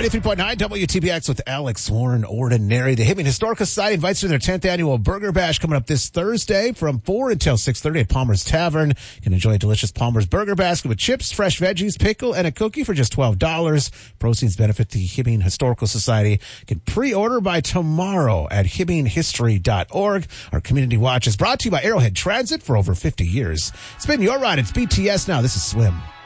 93.9 WTBX with Alex Warren Ordinary. The Hibbing Historical Society invites you to their 10th annual Burger Bash coming up this Thursday from 4 until 6:30 at Palmer's Tavern. You can enjoy a delicious Palmer's Burger Basket with chips, fresh veggies, pickle, and a cookie for just $12. Proceeds benefit the Hibbing Historical Society. You can pre-order by tomorrow at hibbinghistory.org. Our community watch is brought to you by Arrowhead Transit for over 50 years. Spin your ride. It's BTS now. This is Swim.